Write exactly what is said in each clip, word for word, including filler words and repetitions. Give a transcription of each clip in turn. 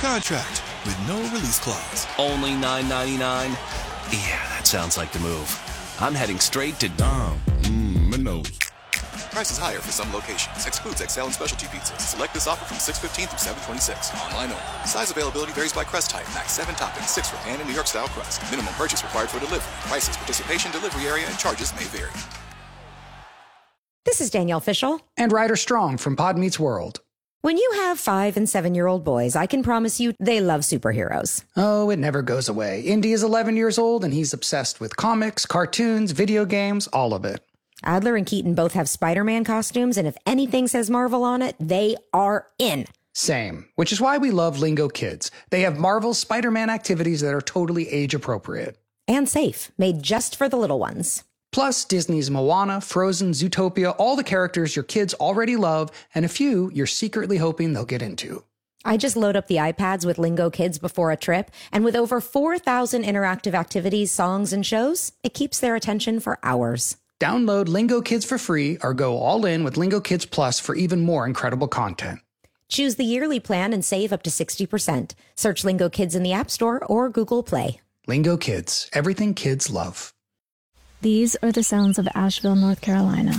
contract with no release clause. Only nine ninety-nine? Yeah, that sounds like the move. I'm heading straight to Dom. Mmm, Minos. Prices higher for some locations. Excludes X L and specialty pizzas. Select this offer from six fifteen through seven twenty-six. Online only. Size availability varies by crust type. Max seven toppings, six for pan and New York style crust. Minimum purchase required for delivery. Prices, participation, delivery area, and charges may vary. This is Danielle Fishel. And Ryder Strong from Pod Meets World. When you have five and seven-year-old boys, I can promise you they love superheroes. Oh, it never goes away. Indy is eleven years old, and he's obsessed with comics, cartoons, video games, all of it. Adler and Keaton both have Spider-Man costumes, and if anything says Marvel on it, they are in. Same, which is why we love Lingo Kids. They have Marvel's Spider-Man activities that are totally age-appropriate. And safe, made just for the little ones. Plus, Disney's Moana, Frozen, Zootopia, all the characters your kids already love, and a few you're secretly hoping they'll get into. I just load up the iPads with Lingo Kids before a trip, and with over four thousand interactive activities, songs, and shows, it keeps their attention for hours. Download Lingo Kids for free or go all in with Lingo Kids Plus for even more incredible content. Choose the yearly plan and save up to sixty percent. Search Lingo Kids in the App Store or Google Play. Lingo Kids, everything kids love. These are the sounds of Asheville, North Carolina.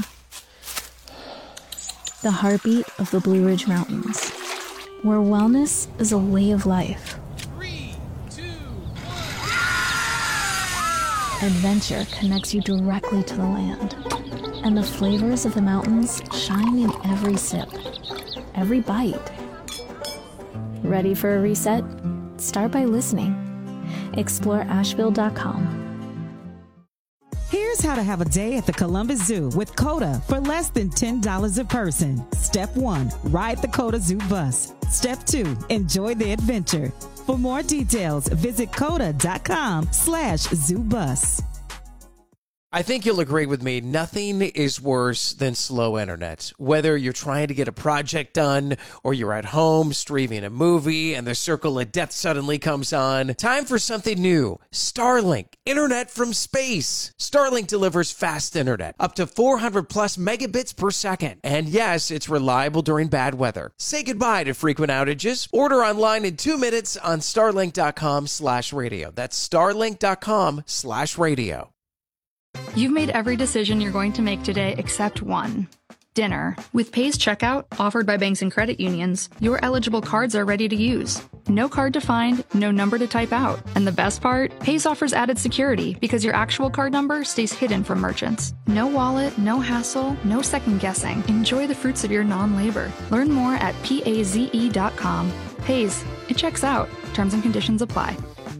The heartbeat of the Blue Ridge Mountains, where wellness is a way of life. Three, two, one. Adventure connects you directly to the land, and the flavors of the mountains shine in every sip, every bite. Ready for a reset? Start by listening. Explore Asheville dot com. Here's how to have a day at the Columbus Zoo with COTA for less than ten dollars a person. Step one, ride the COTA Zoo bus. Step two, enjoy the adventure. For more details, visit COTA.com slash zoo bus. I think you'll agree with me, nothing is worse than slow internet. Whether you're trying to get a project done or you're at home streaming a movie and the circle of death suddenly comes on, time for something new. Starlink, internet from space. Starlink delivers fast internet, up to four hundred plus megabits per second. And yes, it's reliable during bad weather. Say goodbye to frequent outages. Order online in two minutes on starlink.com slash radio. That's starlink.com slash radio. You've made every decision you're going to make today except one. Dinner. With Paze Checkout, offered by banks and credit unions, your eligible cards are ready to use. No card to find, no number to type out. And the best part? Paze offers added security because your actual card number stays hidden from merchants. No wallet, no hassle, no second guessing. Enjoy the fruits of your non-labor. Learn more at paze dot com. Paze. It checks out. Terms and conditions apply.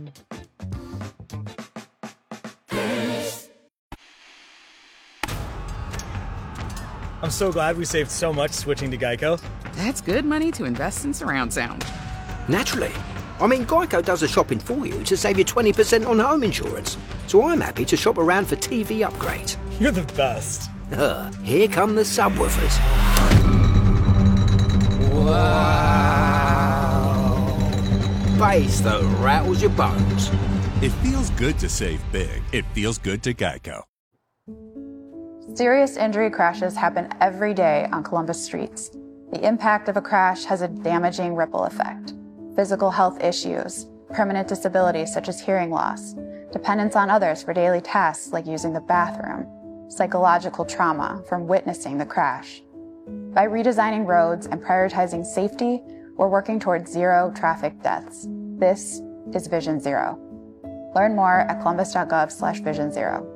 I'm so glad we saved so much switching to Geico. That's good money to invest in surround sound. Naturally. I mean, Geico does the shopping for you to save you twenty percent on home insurance. So I'm happy to shop around for T V upgrades. You're the best. Uh, here come the subwoofers. Wow. Bass that rattles your bones. It feels good to save big. It feels good to Geico. Serious injury crashes happen every day on Columbus streets. The impact of a crash has a damaging ripple effect. Physical health issues, permanent disabilities such as hearing loss, dependence on others for daily tasks like using the bathroom, psychological trauma from witnessing the crash. By redesigning roads and prioritizing safety, we're working towards zero traffic deaths. This is Vision Zero. Learn more at columbus.gov slash vision zero.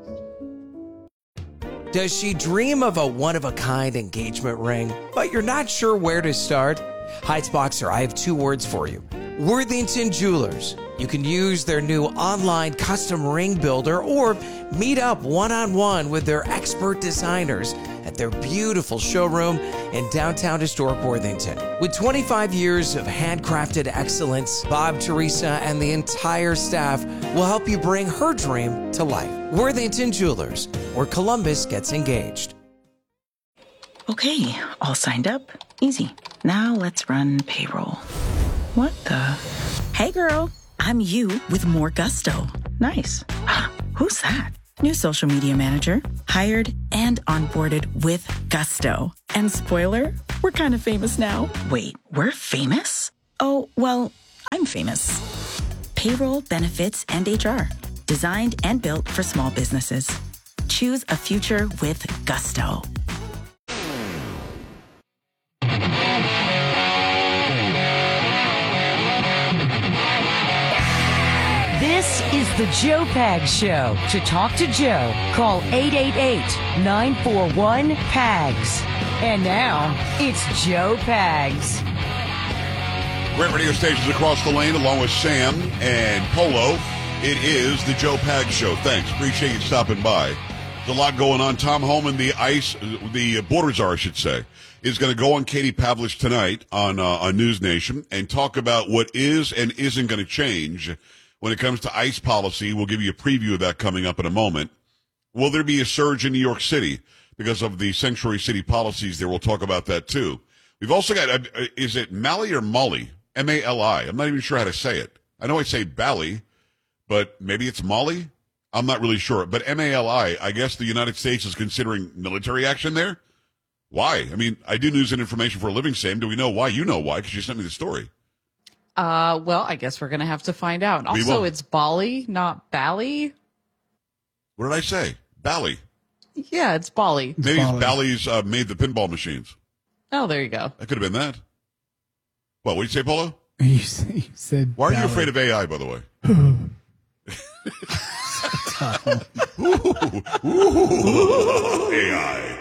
Does she dream of a one-of-a-kind engagement ring, but you're not sure where to start? Heights Boxer, I have two words for you. Worthington Jewelers. You can use their new online custom ring builder or meet up one-on-one with their expert designers at their beautiful showroom in downtown historic Worthington. With twenty-five years of handcrafted excellence, Bob, Teresa, and the entire staff will help you bring her dream to life. Worthington Jewelers, where Columbus gets engaged. Okay, all signed up. Easy. Now let's run payroll. What the? Hey girl, I'm you with more gusto. Nice. Who's that? New social media manager, hired and onboarded with gusto. And spoiler, we're kind of famous now. Wait, we're famous? Oh, well, I'm famous. Payroll, benefits, and H R. Designed and built for small businesses. Choose a future with Gusto. This is the Joe Pags Show. To talk to Joe, call eight eight eight, nine four one, P A G S. And now, it's Joe Pags. Great radio stations across the lane, along with Sam and Polo. It is the Joe Pags Show. Thanks. Appreciate you stopping by. There's a lot going on. Tom Homan, the ice, the border czar, I should say, is going to go on Katie Pavlich tonight on, uh, on News Nation and talk about what is and isn't going to change when it comes to ICE policy. We'll give you a preview of that coming up in a moment. Will there be a surge in New York City because of the sanctuary city policies there? We'll talk about that, too. We've also got, uh, is it Mali or Molly? M A L I. I'm not even sure how to say it. I know I say Bali, but maybe it's Molly? I'm not really sure. But M A L I, I guess the United States is considering military action there? Why? I mean, I do news and information for a living, Sam. Do we know why? You know why, because you sent me the story. Uh, well, I guess we're going to have to find out. Also, it's Bali, not Bali. What did I say? Bali. Yeah, it's Bali. Maybe Bali. Bali's uh, made the pinball machines. Oh, there you go. That could have been that. What, what did you say, Polo? You said, you said Why are Bali. you afraid of A I, by the way? ooh, ooh, A I.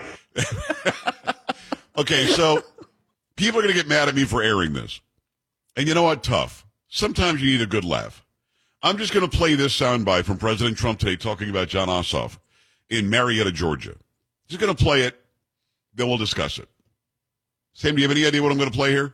Okay, so people are going to get mad at me for airing this. And you know what? Tough. Sometimes you need a good laugh. I'm just going to play this soundbite from President Trump today talking about Jon Ossoff in Marietta, Georgia. Just going to play it, then we'll discuss it. Sam, do you have any idea what I'm going to play here?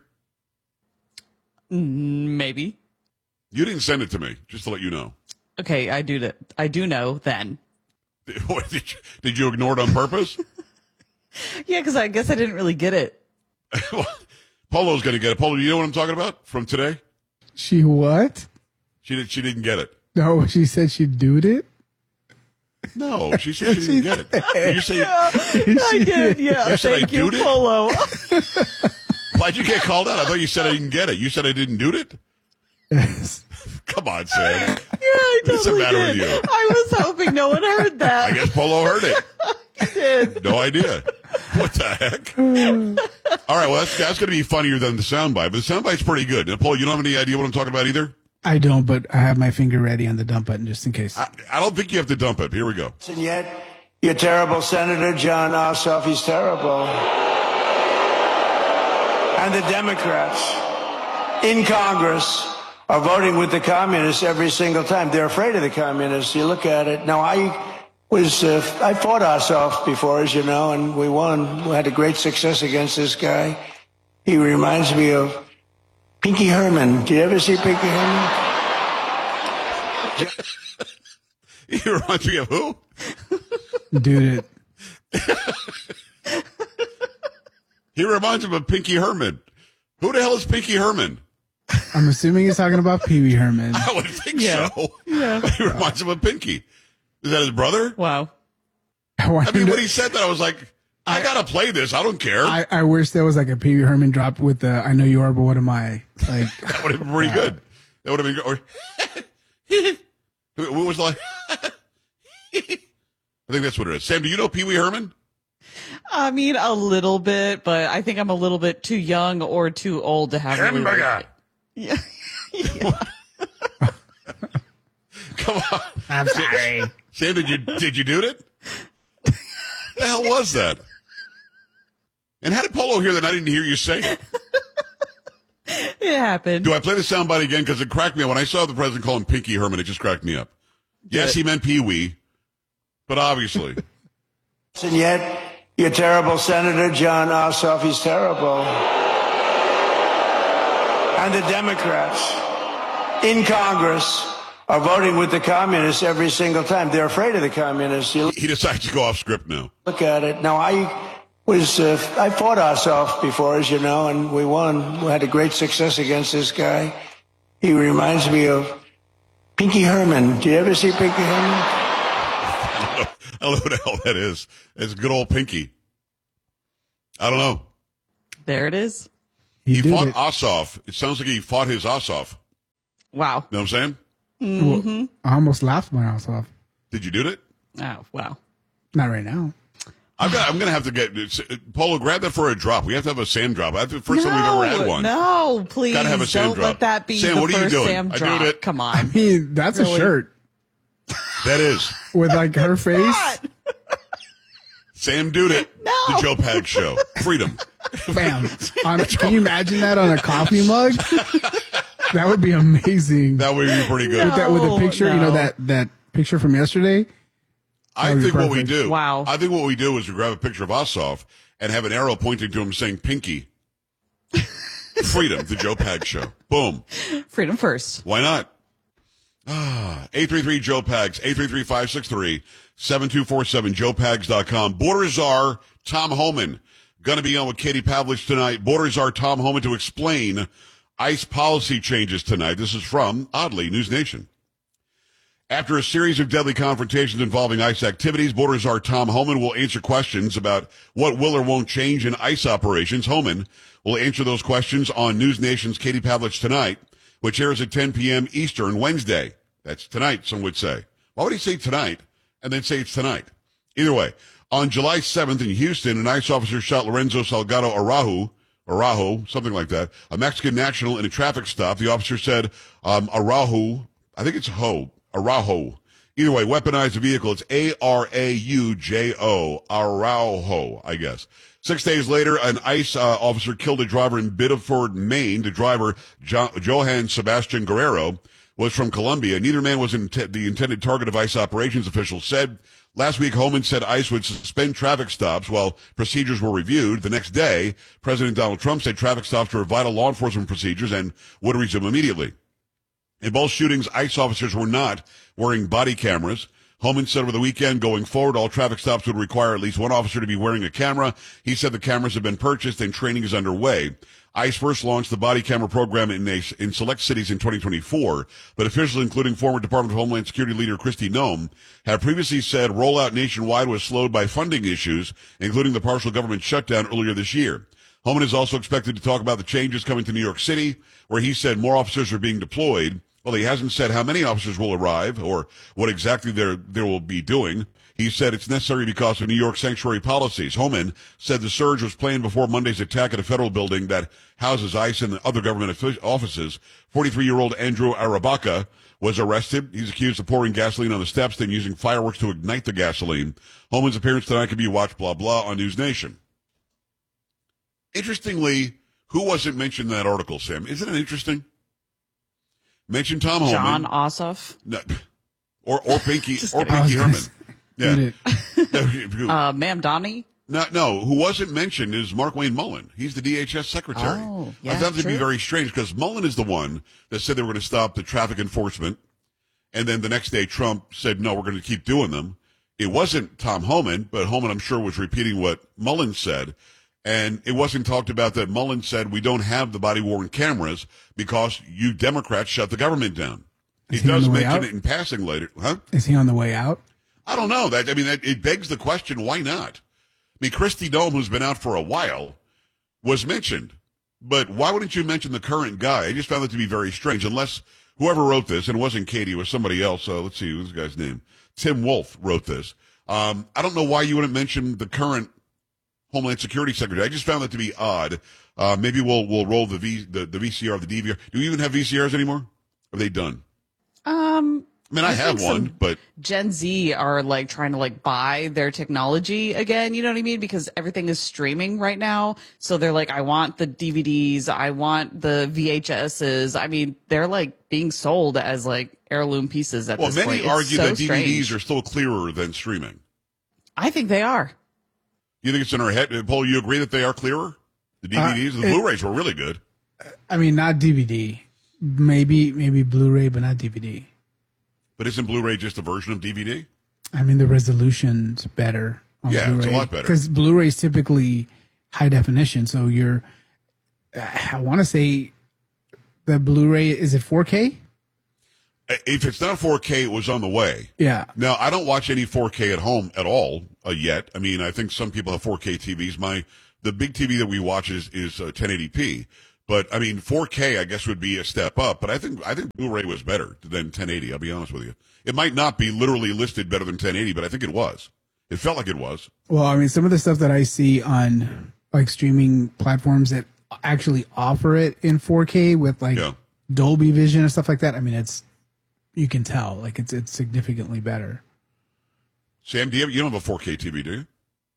Maybe. You didn't send it to me, just to let you know. Okay, I do. That. I do know then. Did you, did you ignore it on purpose? Yeah, because I guess I didn't really get it. Polo's going to get it. Polo, you know what I'm talking about from today? She what? She did. She didn't get it. No, she said she doed it. No, she said she didn't get it. Did you say? Yeah, I did. Yeah, you said thank I you, dude Polo. Why'd you get called out? I thought you said I didn't get it. You said I didn't do it? Yes. Come on, Sam. Yeah, I totally What's the matter did. with you? I was hoping no one heard that. I guess Polo heard it. I did. No idea. What the heck? All right, well, that's, that's going to be funnier than the soundbite, but the soundbite's pretty good. Now, Polo, you don't have any idea what I'm talking about either? I don't, but I have my finger ready on the dump button just in case. I, I don't think you have to dump it. Here we go. And yet, your terrible Senator Jon Ossoff, he's terrible. And the Democrats in Congress are voting with the communists every single time. They're afraid of the communists. You look at it. Now, I was, uh, I fought Ossoff before, as you know, and we won. We had a great success against this guy. He reminds me of Pinky Herman. Did you ever see Pinky Herman? He reminds me of who? Dude, it. He reminds him of Pinky Herman. Who the hell is Pinky Herman? I'm assuming he's talking about Pee Wee Herman. I would think Yeah. so. Yeah. He reminds him of Pinky. Is that his brother? Wow. I, I mean, when he said that, I was like, I, I gotta play this. I don't care. I, I wish there was like a Pee Wee Herman drop with the "I know you are, but what am I?" Like that would have been pretty good. That would have been good. Or, what was like? I think that's what it is. Sam, do you know Pee Wee Herman? I mean, a little bit, but I think I'm a little bit too young or too old to have. Hamburger. Yeah. yeah. Come on. I'm sorry. Sam, did you did you do it? The hell was that? And how did Polo hear that? I didn't hear you say it. It happened. Do I play the soundbite again? Because it cracked me up. When I saw the president call him Pinky Herman, it just cracked me up. Yes, he meant Pee Wee, but obviously. And yet, your terrible Senator Jon Ossoff, he's terrible. And the Democrats in Congress are voting with the communists every single time. They're afraid of the communists. You He decides to go off script now. look at it. Now, I was, uh, I fought Ossoff before, as you know, and we won. We had a great success against this guy. He reminds me of Pinky Herman. Did you ever see Pinky Herman? I don't know who the hell that is. It's good old Pinky. I don't know. There it is. He, He did fought it. Ossoff. It sounds like he fought his Ossoff. Wow. Know what I'm saying? Mm-hmm. I almost laughed my ass off. Did you do it? Oh, wow. Not right now. I've got, I'm going to have to get Polo. Grab that for a drop. We have to have a Sam drop. That's the first no, time we've ever had one. No, please Gotta have a Sam don't drop. let that be Sam, the what are you first doing? Sam I drop. did it. Come on. I mean, that's really? a shirt. That is with like her face. Sam did it. No. The Joe Pag Show. Freedom. Bam. On a, can you imagine that on a coffee mug? That would be amazing. That would be pretty good. No, with that, with a picture, no. you know that that picture from yesterday. I think what we do. Wow. I think what we do is we grab a picture of Ossoff and have an arrow pointing to him saying "Pinky." Freedom. The Joe Pag Show. Boom. Freedom first. Why not? Ah, eight three three Joe Pags, eight three three, five six three, seven two four seven, joe pags dot com. Border Czar Tom Homan going to be on with Katie Pavlich tonight. Border Czar Tom Homan to explain ICE policy changes tonight. This is from, oddly, News Nation. After a series of deadly confrontations involving ICE activities, Border Czar Tom Homan will answer questions about what will or won't change in ICE operations. Homan will answer those questions on News Nation's Katie Pavlich Tonight, which airs at ten p.m. Eastern Wednesday. That's tonight, some would say. Why would he say tonight and then say it's tonight? Either way, on July seventh in Houston, an ICE officer shot Lorenzo Salgado Araujo, Araujo, something like that, a Mexican national in a traffic stop. The officer said um, Araujo, I think it's Ho, Araujo. Either way, weaponized the vehicle. It's A R A U J O, Araujo, I guess. Six days later, an ICE uh, officer killed a driver in Biddeford, Maine. The driver, jo- Johan Sebastian Guerrero, was from Colombia. Neither man was in t- the intended target of ICE operations, officials said. Last week, Homan said ICE would suspend traffic stops while procedures were reviewed. The next day, President Donald Trump said traffic stops were vital law enforcement procedures and would resume immediately. In both shootings, ICE officers were not wearing body cameras. Homan said over the weekend, going forward, all traffic stops would require at least one officer to be wearing a camera. He said the cameras have been purchased and training is underway. ICE first launched the body camera program in, a, in select cities in twenty twenty-four, but officials, including former Department of Homeland Security leader Kristi Noem, have previously said rollout nationwide was slowed by funding issues, including the partial government shutdown earlier this year. Homan is also expected to talk about the changes coming to New York City, where he said more officers are being deployed. Well, he hasn't said how many officers will arrive or what exactly they're, they will be doing. He said it's necessary because of New York sanctuary policies. Homan said the surge was planned before Monday's attack at a federal building that houses ICE and other government offices. forty-three-year-old Andrew Arabaca was arrested. He's accused of pouring gasoline on the steps, then using fireworks to ignite the gasoline. Homan's appearance tonight can be watched, blah, blah, on News Nation. Interestingly, who wasn't mentioned in that article, Sam? Isn't it interesting? Mention Tom Homan. John Ossoff. No, or or Pinky or Pinky Herman. Yeah. uh, Ma'am Donnie. No, no. Who wasn't mentioned is Mark Wayne Mullen. He's the D H S secretary. Oh, yeah, I found that to true. be very strange because Mullen is the one that said they were going to stop the traffic enforcement, and then the next day Trump said no, we're going to keep doing them. It wasn't Tom Homan, but Homan, I'm sure, was repeating what Mullen said. And it wasn't talked about that Mullen said we don't have the body-worn cameras because you Democrats shut the government down. He, he does mention it in passing later. Huh? Is he on the way out? I don't know. That I mean, that, it begs the question, why not? I mean, Kristi Noem, who's been out for a while, was mentioned. But why wouldn't you mention the current guy? I just found it to be very strange, unless whoever wrote this, and it wasn't Katie, it was somebody else. Uh, let's see, who's the guy's name? Tim Wolf wrote this. Um, I don't know why you wouldn't mention the current Homeland Security Secretary. I just found that to be odd. Uh, maybe we'll we'll roll the V the, the V C R, the D V R. Do we even have V C Rs anymore? Are they done? Um, I mean, I, I have one, but Gen Z are like trying to like buy their technology again. You know what I mean? Because everything is streaming right now. So they're like, I want the D V Ds. I want the V H S's. I mean, they're like being sold as like heirloom pieces at well, this many point. It's argue so that D V Ds strange. are still clearer than streaming. I think they are. You think it's in our head? Paul, you agree that they are clearer? The D V Ds? Uh, the Blu-rays were really good. I mean, not D V D. Maybe maybe Blu-ray, but not D V D. But isn't Blu-ray just a version of D V D? I mean, the resolution's better on yeah, Blu-ray. It's a lot better. Because Blu-ray is typically high definition. So you're, I want to say the Blu-ray, is it four K? If it's not four K, it was on the way. Yeah. Now, I don't watch any four K at home at all uh, yet. I mean, I think some people have four K T Vs. My the big T V that we watch is, is uh, ten eighty p. But I mean, four K I guess would be a step up. But I think I think Blu-ray was better than ten eighty. I'll be honest with you. It might not be literally listed better than ten eighty, but I think it was. It felt like it was. Well, I mean, some of the stuff that I see on like streaming platforms that actually offer it in four K with like Yeah. Dolby Vision and stuff like that. I mean, it's you can tell like it's it's significantly better. Sam, do you have, you don't have a four K T V, do you?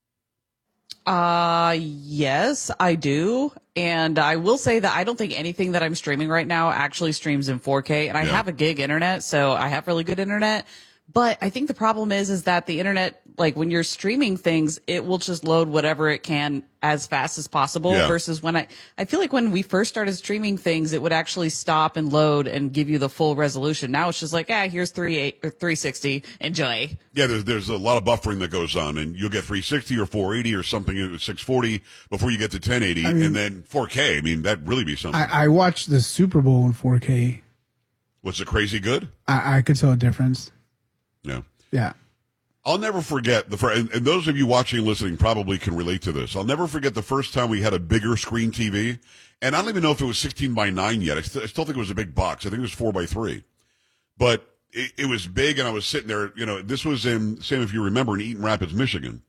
Uh, yes, I do. And I will say that I don't think anything that I'm streaming right now actually streams in four K. And I Yeah. have a gig internet, so I have really good internet. But I think the problem is, is that the internet, like when you're streaming things, it will just load whatever it can as fast as possible Yeah. versus when I, I feel like when we first started streaming things, it would actually stop and load and give you the full resolution. Now it's just like, ah, here's three eight or three sixty. Enjoy. Yeah, there's there's a lot of buffering that goes on, and you'll get three sixty or four eighty or something at six forty before you get to ten eighty, I mean- and then four K. I mean, that'd really be something. I, I watched the Super Bowl in four K. Was it crazy good? I, I could tell a difference. Yeah. Yeah. I'll never forget the fir- and, and those of you watching and listening probably can relate to this. I'll never forget the first time we had a bigger screen T V, and I don't even know if it was sixteen by nine yet. I, st- I still think it was a big box. I think it was four by three, but it, it was big, and I was sitting there. You know, this was in, Sam, if you remember, in Eaton Rapids, Michigan,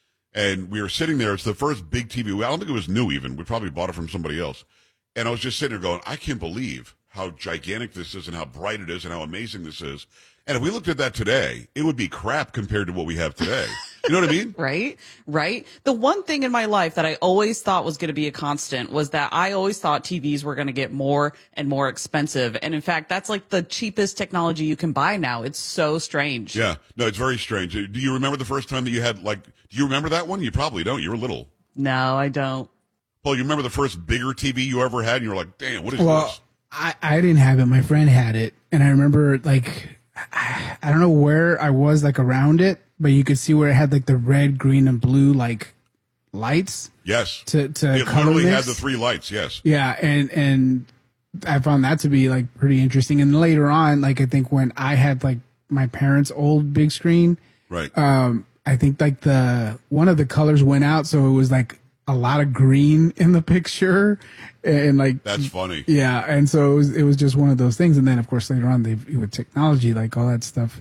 and we were sitting there. It's the first big T V. I don't think it was new even. We probably bought it from somebody else, and I was just sitting there going, I can't believe how gigantic this is and how bright it is and how amazing this is. And if we looked at that today, it would be crap compared to what we have today. You know what I mean? Right, right. The one thing in my life that I always thought was going to be a constant was that I always thought T Vs were going to get more and more expensive. And in fact, that's like the cheapest technology you can buy now. It's so strange. Yeah. No, it's very strange. Do you remember the first time that you had, like, do you remember that one? You probably don't. You were little. No, I don't. Well, you remember the first bigger T V you ever had, and you were like, damn, what is Well, this? I, I didn't have it. My friend had it. And I remember like, I, I don't know where I was like around it, but you could see where it had like the red, green, and blue like lights. Yes. To, to It color literally mix. had the three lights, yes. Yeah. And, and I found that to be like pretty interesting. And later on, like I think when I had like my parents' old big screen, Right. um, I think like the, one of the colors went out. So it was like a lot of green in the picture and like, That's funny. yeah. And so it was, it was just one of those things. And then of course later on they, with technology, like all that stuff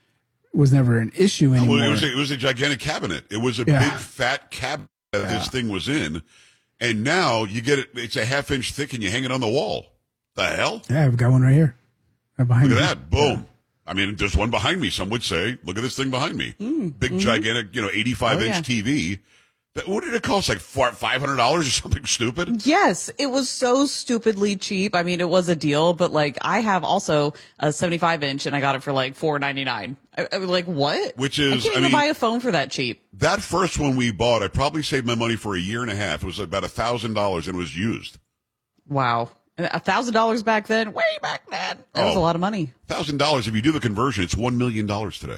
was never an issue anymore. Well, it was a, it was a gigantic cabinet. It was a Yeah. big fat cabinet that this thing was in. And now you get it, it's a half inch thick and you hang it on the wall. The hell? Yeah. I've got one right here. Right behind Look me. at that. Boom. I mean, there's one behind me. Some would say, look at this thing behind me. Mm, Big, mhm. gigantic, you know, eighty-five Oh, inch yeah. T V. That, what did it cost? Like five hundred dollars or something stupid? Yes, it was so stupidly cheap. I mean, it was a deal, but like I have also a seventy-five inch and I got it for like four ninety-nine. I, I was like, what? Which I is, can't I even mean, buy a phone for that cheap. that first one we bought, I probably saved my money for a year and a half. It was about a thousand dollars and it was used. Wow. A thousand dollars back then, way back then. That was Oh. a lot of money. Thousand dollars. If you do the conversion, it's one million dollars today.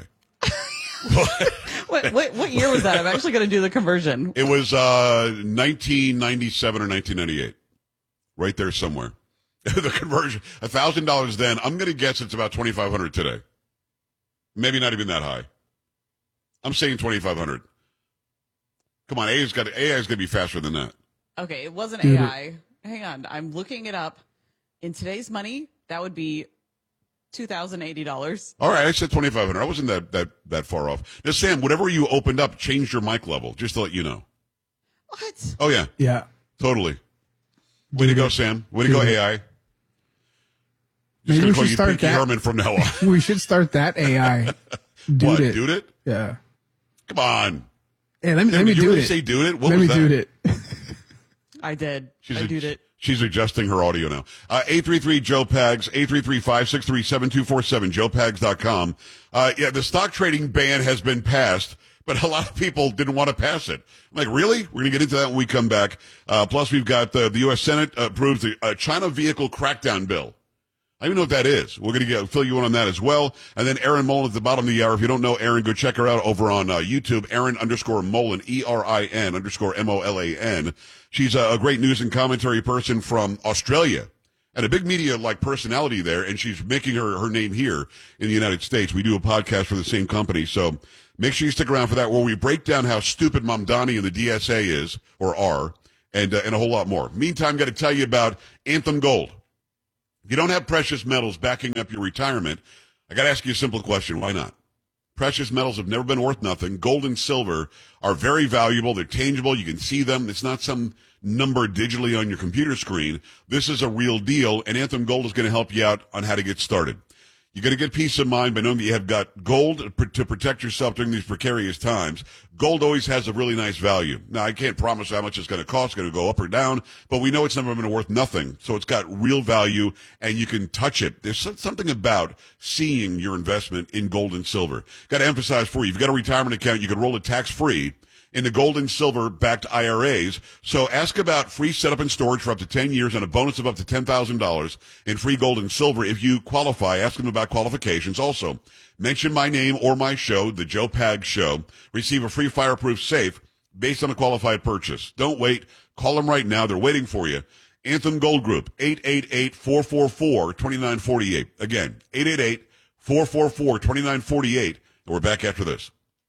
What, what, what year was that? I'm actually going to do the conversion. It was uh, nineteen ninety-seven or nineteen ninety-eight, right there somewhere. The conversion, a thousand dollars then. I'm going to guess it's about twenty-five hundred today. Maybe not even that high. I'm saying twenty-five hundred. Come on, A I's got A I's going to be faster than that. Okay, it wasn't Dude. A I. Hang on, I'm looking it up. In today's money, that would be two thousand eighty dollars. All right, I said twenty-five hundred. I wasn't that that that far off. Now, Sam, whatever you opened up, changed your mic level, just to let you know. What? Oh yeah, Yeah. totally. Way to go, Sam. Way to go, A I. Just Maybe gonna we call should you start Pinky that. Herman from now on. We should start that A I. Dude What, it. dude it? Yeah. Come on. Hey, let me, Sam, let me you do really it. say dude it? What let was me that? do it. I did. She's I a- did it. She's adjusting her audio now. Uh, eight three three Joe Pags, eight three three, five six three, seven two four seven, joe pags dot com. Uh, yeah, the stock trading ban has been passed, but a lot of people didn't want to pass it. I'm like, really? We're going to get into that when we come back. Uh, plus, we've got uh, the U S Senate approves the uh, China vehicle crackdown bill. I don't even know what that is. We're going to get, fill you in on that as well. And then Erin Mullen at the bottom of the hour. If you don't know Erin, go check her out over on uh, YouTube, Erin underscore Mullen, E R I N underscore M O L A N. She's a, a great news and commentary person from Australia and a big media like personality there. And she's making her, her name here in the United States. We do a podcast for the same company. So make sure you stick around for that, where we break down how stupid Mamdani and the D S A is or are. and, uh, and a whole lot more. Meantime, got to tell you about Anthem Gold. If you don't have precious metals backing up your retirement, I got to ask you a simple question. Why not? Precious metals have never been worth nothing. Gold and silver are very valuable. They're tangible. You can see them. It's not some number digitally on your computer screen. This is a real deal, and Anthem Gold is going to help you out on how to get started. You're going to get peace of mind by knowing that you have got gold to protect yourself during these precarious times. Gold always has a really nice value. Now, I can't promise how much it's going to cost. It's going to go up or down, but we know it's never been worth nothing. So it's got real value, and you can touch it. There's something about seeing your investment in gold and silver. Got to emphasize for you, if you've got a retirement account, you can roll it tax-free in the gold and silver-backed I R As. So ask about free setup and storage for up to ten years and a bonus of up to ten thousand dollars in free gold and silver if you qualify. Ask them about qualifications. Also, mention my name or my show, The Joe Pags Show. Receive a free fireproof safe based on a qualified purchase. Don't wait. Call them right now. They're waiting for you. Anthem Gold Group, eight eight eight, four four four, two nine four eight. Again, eight eight eight, four four four, two nine four eight. And we're back after this.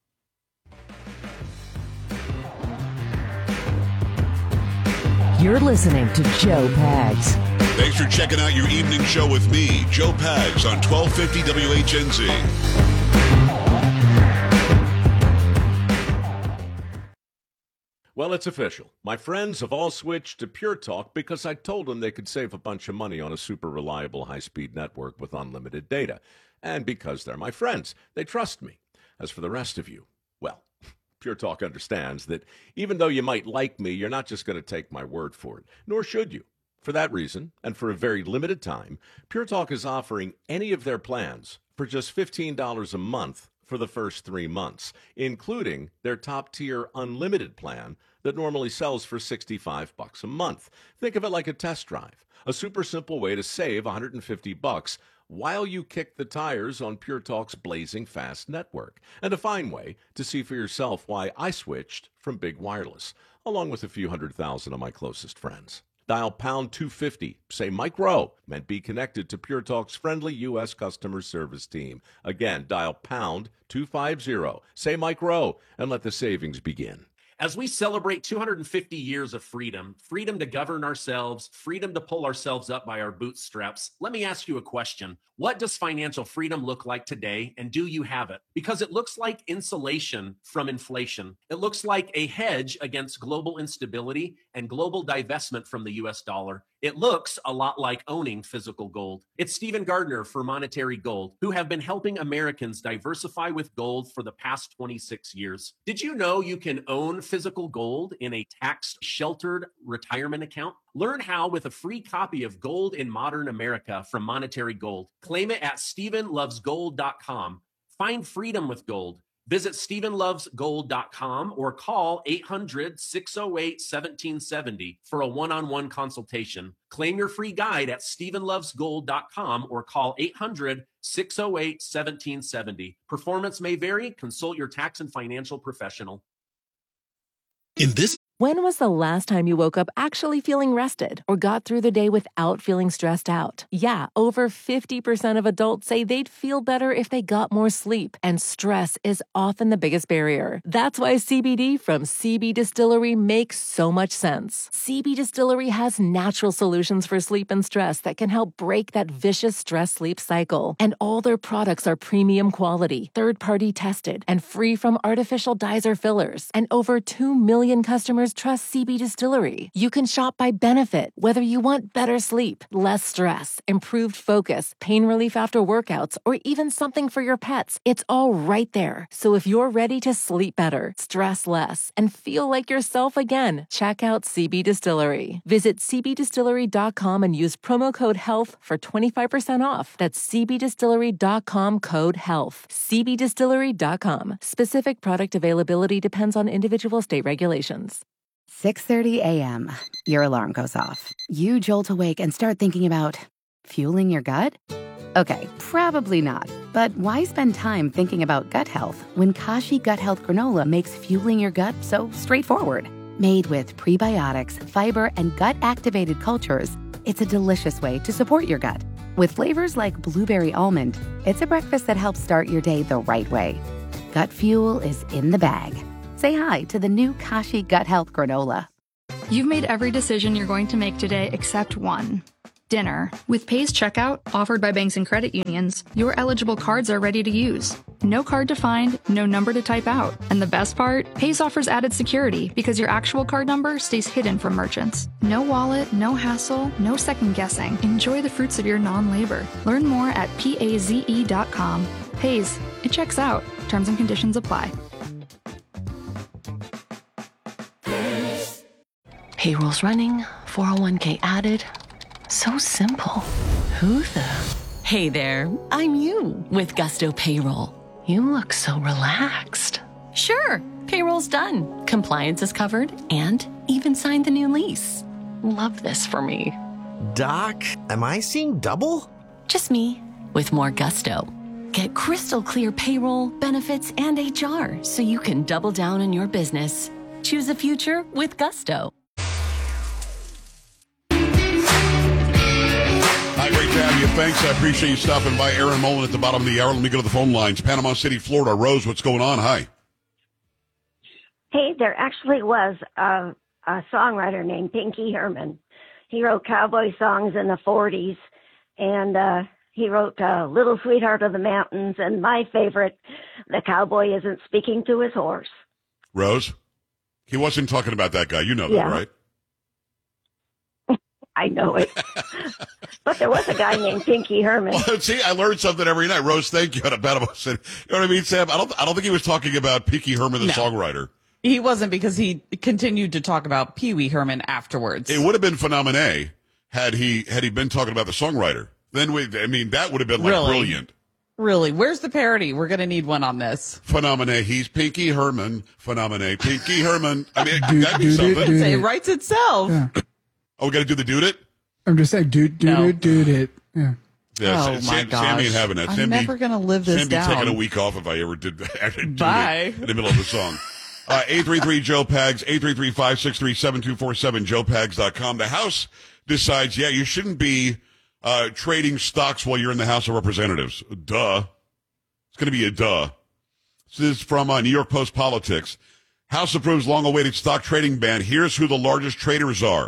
You're listening to Joe Pags. Thanks for checking out your evening show with me, Joe Pags, on twelve fifty W H N Z. Well, it's official. My friends have all switched to Pure Talk because I told them they could save a bunch of money on a super reliable high-speed network with unlimited data. And because they're my friends, they trust me. As for the rest of you, well, Pure Talk understands that even though you might like me, you're not just going to take my word for it, nor should you. For that reason, and for a very limited time, Pure Talk is offering any of their plans for just fifteen dollars a month for the first three months, including their top-tier unlimited plan that normally sells for sixty-five bucks a month. Think of it like a test drive, a super simple way to save one hundred fifty bucks while you kick the tires on Pure Talk's blazing fast network, and a fine way to see for yourself why I switched from Big Wireless, along with a few hundred thousand of my closest friends. Dial pound two fifty, say Mike Rowe, and be connected to Pure Talk's friendly U S customer service team. Again, dial pound two fifty, say Mike Rowe, and let the savings begin. As we celebrate two hundred fifty years of freedom, freedom to govern ourselves, freedom to pull ourselves up by our bootstraps, let me ask you a question. What does financial freedom look like today, and do you have it? Because it looks like insulation from inflation. It looks like a hedge against global instability and global divestment from the U S dollar. It looks a lot like owning physical gold. It's Stephen Gardner for Monetary Gold, who have been helping Americans diversify with gold for the past twenty-six years. Did you know you can own physical gold in a tax-sheltered retirement account? Learn how with a free copy of Gold in Modern America from Monetary Gold. Claim it at stephen loves gold dot com. Find freedom with gold. Visit stephen loves gold dot com or call eight hundred, six oh eight, one seven seven oh for a one-on-one consultation. Claim your free guide at stephen loves gold dot com or call eight hundred, six oh eight, one seven seven oh. Performance may vary. Consult your tax and financial professional. In this When was the last time you woke up actually feeling rested or got through the day without feeling stressed out? Yeah, over fifty percent of adults say they'd feel better if they got more sleep, and stress is often the biggest barrier. That's why C B D from C B Distillery makes so much sense. C B Distillery has natural solutions for sleep and stress that can help break that vicious stress-sleep cycle. And all their products are premium quality, third-party tested, and free from artificial dyes or fillers. And over two million customers trust C B Distillery. You can shop by benefit, whether you want better sleep, less stress, improved focus, pain relief after workouts, or even something for your pets. It's all right there. So if you're ready to sleep better, stress less, and feel like yourself again, check out C B Distillery. Visit c b distillery dot com and use promo code HEALTH for twenty-five percent off. That's c b distillery dot com code HEALTH. c b distillery dot com. Specific product availability depends on individual state regulations. six thirty a.m. Your alarm goes off. You jolt awake and start thinking about fueling your gut? Okay, probably not. But why spend time thinking about gut health when Kashi Gut Health Granola makes fueling your gut so straightforward? Made with prebiotics, fiber, and gut-activated cultures, it's a delicious way to support your gut. With flavors like blueberry almond, it's a breakfast that helps start your day the right way. Gut fuel is in the bag. Say hi to the new Kashi Gut Health Granola. You've made every decision you're going to make today except one. Dinner. With Pay's checkout, offered by banks and credit unions, your eligible cards are ready to use. No card to find, no number to type out. And the best part? Pay's offers added security because your actual card number stays hidden from merchants. No wallet, no hassle, no second guessing. Enjoy the fruits of your non-labor. Learn more at paze dot com. Pay's. It checks out. Terms and conditions apply. Payroll's running, four oh one k added. So simple. Who the? Hey there, I'm you with Gusto Payroll. You look so relaxed. Sure, payroll's done. Compliance is covered and even signed the new lease. Love this for me. Doc, am I seeing double? Just me with more Gusto. Get crystal clear payroll, benefits, and H R so you can double down on your business. Choose a future with Gusto. Hi, great to have you. Thanks. I appreciate you stopping by. Aaron Mullen at the bottom of the hour. Let me go to the phone lines. Panama City, Florida. Rose, what's going on? Hi. Hey, there actually was a, a songwriter named Pinky Herman. He wrote cowboy songs in the forties, and uh, he wrote uh, Little Sweetheart of the Mountains, and my favorite, The Cowboy Isn't Speaking to His Horse. Rose, he wasn't talking about that guy. You know Yeah. that, right? I know it. But there was a guy named Pinky Herman. Well, see, I learned something every night. Rose, thank you. Out of Panama City. You know what I mean, Sam? I don't, I don't think he was talking about Pinky Herman, the No. songwriter. He wasn't, because he continued to talk about Pee Wee Herman afterwards. It would have been phenomenal had he had he been talking about the songwriter. Then we, I mean, that would have been like Really? brilliant. Really? Where's the parody? We're going to need one on this. Phenomena. He's Pinky Herman. Phenomena. Pinky Herman. I mean, Do- that'd be do- do- something. do- It writes itself. Yeah. Oh, we got to do the dude it? I'm just saying, dude, dude, No. dude, dude, it. Yeah. Yeah, Oh, Sam, my Sam gosh. ain't having that. I'm Sam be- never going to live this Sam be down. taking a week off if I ever did actually do Bye. it in the middle of the song. Uh, eight three three Joe Pags, eight three three, five six three, seven two four seven, joe pags dot com. The House decides, yeah, you shouldn't be uh, trading stocks while you're in the House of Representatives. Duh. It's going to be a duh. This is from uh, New York Post Politics. House approves long-awaited stock trading ban. Here's who the largest traders are.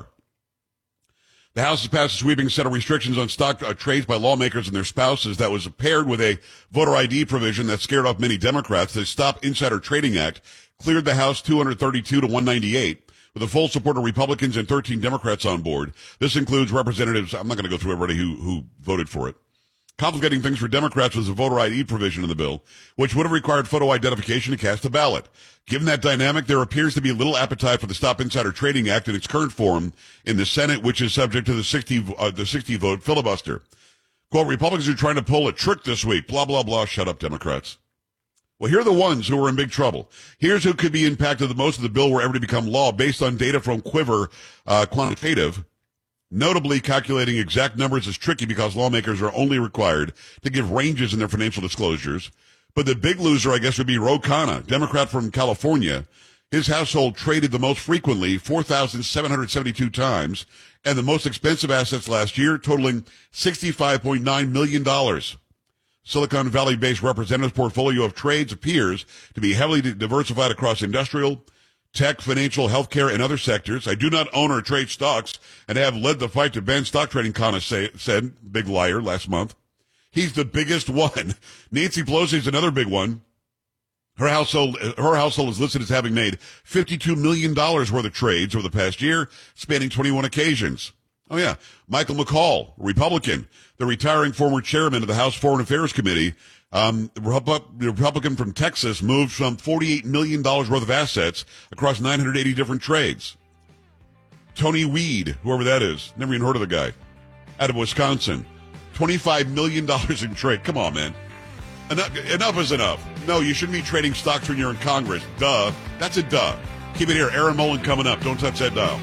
The House has passed a sweeping set of restrictions on stock uh, trades by lawmakers and their spouses that was paired with a voter I D provision that scared off many Democrats. The Stop Insider Trading Act cleared the House two hundred thirty-two to one ninety-eight with the full support of Republicans and thirteen Democrats on board. This includes representatives. I'm not going to go through everybody who, who voted for it. Complicating things for Democrats was a voter I D provision in the bill, which would have required photo identification to cast a ballot. Given that dynamic, there appears to be little appetite for the Stop Insider Trading Act in its current form in the Senate, which is subject to the sixty, uh, the sixty vote filibuster. Quote, Republicans are trying to pull a trick this week. Blah, blah, blah. Shut up, Democrats. Well, here are the ones who are in big trouble. Here's who could be impacted the most if the bill were ever to become law based on data from Quiver uh, Quantitative. Notably, calculating exact numbers is tricky because lawmakers are only required to give ranges in their financial disclosures. But the big loser, I guess, would be Ro Khanna, Democrat from California. His household traded the most frequently, four thousand seven hundred seventy-two times, and the most expensive assets last year, totaling sixty-five point nine million dollars. Silicon Valley-based representative's portfolio of trades appears to be heavily diversified across industrial, tech, financial, healthcare, and other sectors. I do not own or trade stocks and have led the fight to ban stock trading, Khanna say, said, big liar, last month. He's the biggest one. Nancy Pelosi is another big one. Her household, her household is listed as having made fifty-two million dollars worth of trades over the past year, spanning twenty-one occasions. Oh, yeah. Michael McCaul, Republican, the retiring former chairman of the House Foreign Affairs Committee, Um, the Republican from Texas moved some forty-eight million dollars worth of assets across nine hundred eighty different trades. Tony Weed, whoever that is, never even heard of the guy, out of Wisconsin, twenty-five million dollars in trade. Come on, man. Enough, enough is enough. No, you shouldn't be trading stocks when you're in Congress. Duh. That's a duh. Keep it here. Aaron Mullen coming up. Don't touch that dial.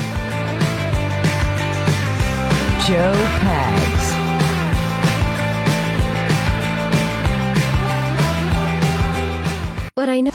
Joe Pags. But I know.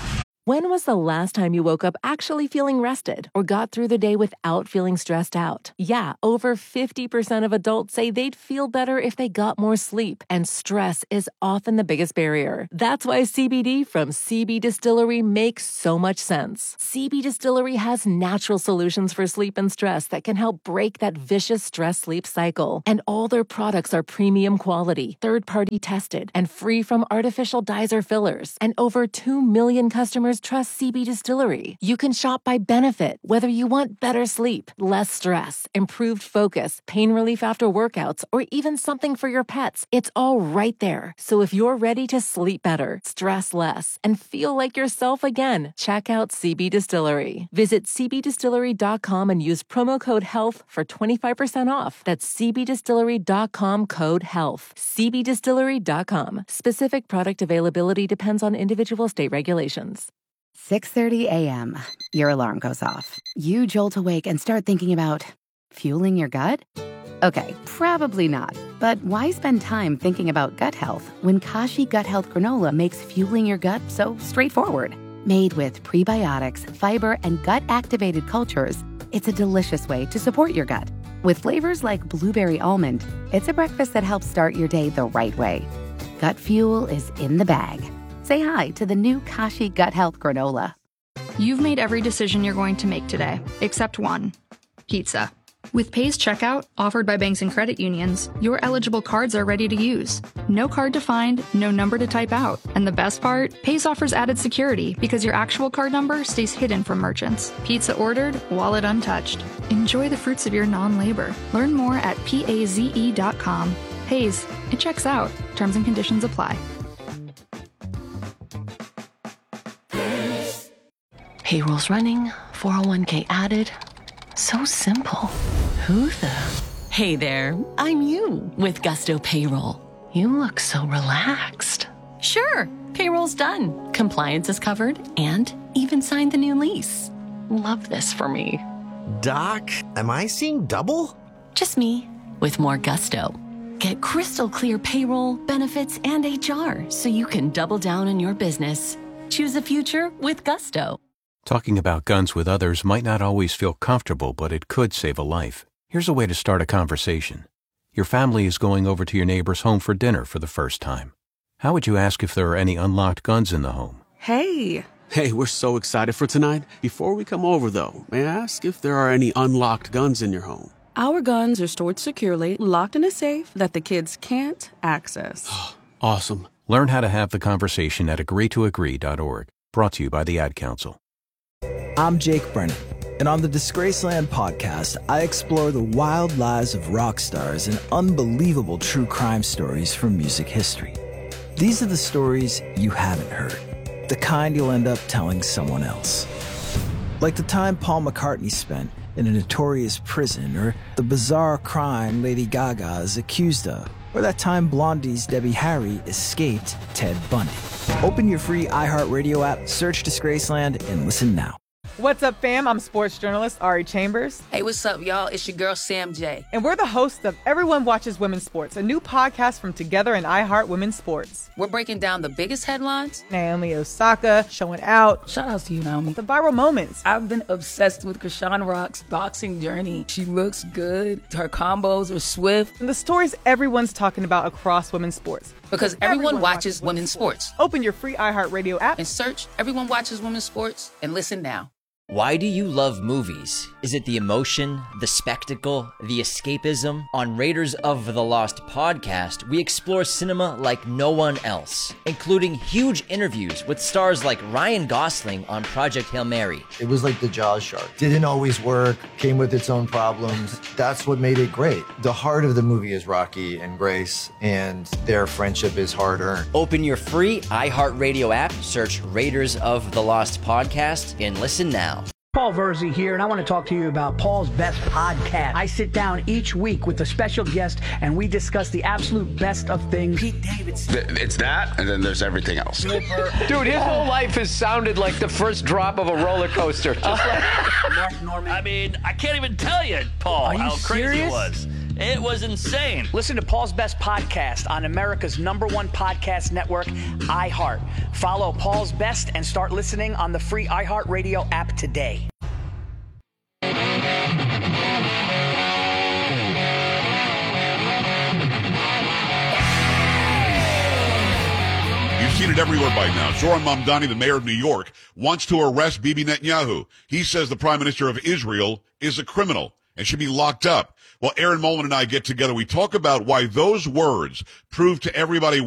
When was the last time you woke up actually feeling rested or got through the day without feeling stressed out? Yeah, over fifty percent of adults say they'd feel better if they got more sleep, and stress is often the biggest barrier. That's why C B D from C B Distillery makes so much sense. C B Distillery has natural solutions for sleep and stress that can help break that vicious stress-sleep cycle. And all their products are premium quality, third-party tested, and free from artificial dyes or fillers. And over two million customers trust C B Distillery. You can shop by benefit, whether you want better sleep, less stress, improved focus, pain relief after workouts, or even something for your pets. It's all right there. So if you're ready to sleep better, stress less, and feel like yourself again, check out C B Distillery. Visit c b distillery dot com and use promo code HEALTH for twenty-five percent off. That's c b distillery dot com code HEALTH. c b distillery dot com. Specific product availability depends on individual state regulations. six thirty a.m. Your alarm goes off. You jolt awake and start thinking about fueling your gut? Okay, probably not. But why spend time thinking about gut health when Kashi Gut Health Granola makes fueling your gut so straightforward? Made with prebiotics, fiber, and gut-activated cultures, it's a delicious way to support your gut. With flavors like blueberry almond, it's a breakfast that helps start your day the right way. Gut fuel is in the bag. Say hi to the new Kashi Gut Health Granola. You've made every decision you're going to make today, except one: pizza. With Pay's checkout, offered by banks and credit unions, your eligible cards are ready to use. No card to find, no number to type out. And the best part? Pay's offers added security because your actual card number stays hidden from merchants. Pizza ordered, wallet untouched. Enjoy the fruits of your non-labor. Learn more at paze dot com. Pay's, it checks out. Terms and conditions apply. Payroll's running, four oh one k added. So simple. Who the? Hey there, I'm you with Gusto Payroll. You look so relaxed. Sure, payroll's done. Compliance is covered and even signed the new lease. Love this for me. Doc, am I seeing double? Just me with more gusto. Get crystal clear payroll, benefits, and H R so you can double down on your business. Choose a future with Gusto. Talking about guns with others might not always feel comfortable, but it could save a life. Here's a way to start a conversation. Your family is going over to your neighbor's home for dinner for the first time. How would you ask if there are any unlocked guns in the home? Hey. Hey, we're so excited for tonight. Before we come over, though, may I ask if there are any unlocked guns in your home? Our guns are stored securely, locked in a safe that the kids can't access. Awesome. Learn how to have the conversation at agree to agree dot org. Brought to you by the Ad Council. I'm Jake Brennan, and on the Disgraceland podcast, I explore the wild lives of rock stars and unbelievable true crime stories from music history. These are the stories you haven't heard, the kind you'll end up telling someone else. Like the time Paul McCartney spent in a notorious prison, or the bizarre crime Lady Gaga is accused of, or that time Blondie's Debbie Harry escaped Ted Bundy. Open your free iHeartRadio app, search Disgraceland, and listen now. What's up, fam? I'm sports journalist Ari Chambers. Hey, what's up, y'all? It's your girl, Sam J. And we're the hosts of Everyone Watches Women's Sports, a new podcast from Together and iHeart Women's Sports. We're breaking down the biggest headlines. Naomi Osaka showing out. Shout out to you, Naomi. The viral moments. I've been obsessed with Krishan Rock's boxing journey. She looks good. Her combos are swift. And the stories everyone's talking about across women's sports. Because everyone, everyone watches, watches women's sports. sports. Open your free iHeartRadio app and search Everyone Watches Women's Sports and listen now. Why do you love movies? Is it the emotion, the spectacle, the escapism? On Raiders of the Lost podcast, we explore cinema like no one else, including huge interviews with stars like Ryan Gosling on Project Hail Mary. It was like the Jaws shark. Didn't always work, came with its own problems. That's what made it great. The heart of the movie is Rocky and Grace, and their friendship is hard-earned. Open your free iHeartRadio app, search Raiders of the Lost podcast, and listen now. Paul Verzi here, and I want to talk to you about Paul's Best Podcast. I sit down each week with a special guest, and we discuss the absolute best of things. Pete Davidson. It's that, and then there's everything else. Dude, his whole life has sounded like the first drop of a roller coaster. Just like Mark Norman. I mean, I can't even tell you, Paul, how crazy serious? it was. It was insane. Listen to Paul's Best Podcast on America's number one podcast network, iHeart. Follow Paul's Best and start listening on the free iHeartRadio app today. You've seen it everywhere by now. Zoran Mamdani, the mayor of New York, wants to arrest Bibi Netanyahu. He says the prime minister of Israel is a criminal and should be locked up. Well, Aaron Molman and I get together. We talk about why those words prove to everybody